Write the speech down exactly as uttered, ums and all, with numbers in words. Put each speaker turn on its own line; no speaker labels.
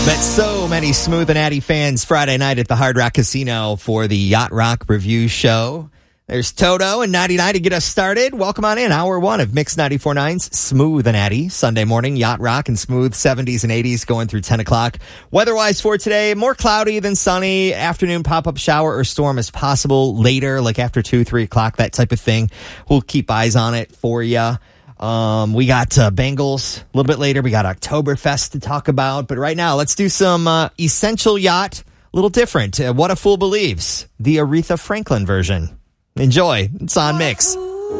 Met so many Smooth and Addy fans Friday night at the Hard Rock Casino for the Yacht Rock Review Show. There's Toto and ninety-nine to get us started. Welcome on in. Hour one of Mix ninety-four point nine's Smooth and Addy. Sunday morning, Yacht Rock and Smooth seventies and eighties going through ten o'clock. Weather-wise for today, more cloudy than sunny. Afternoon pop-up shower or storm is possible later, like after two, three o'clock, that type of thing. We'll keep eyes on it for you. Um, we got uh, Bengals a little bit later. We got Oktoberfest to talk about. But right now, let's do some uh, Essential Yacht. A little different. Uh, What a Fool Believes. The Aretha Franklin version. Enjoy. It's on Mix.